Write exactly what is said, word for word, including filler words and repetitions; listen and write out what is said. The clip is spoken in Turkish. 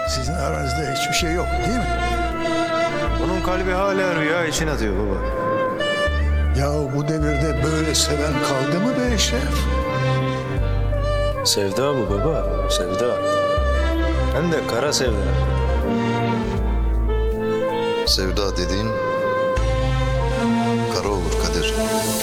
Sizin aranızda hiçbir şey yok değil mi? Onun kalbi hala rüya için atıyor baba. Ya bu devirde böyle seven kaldı mı be Eşref? Sevda bu baba, sevda. Hem de kara sevda. Sevda dediğin kara olur Kadir.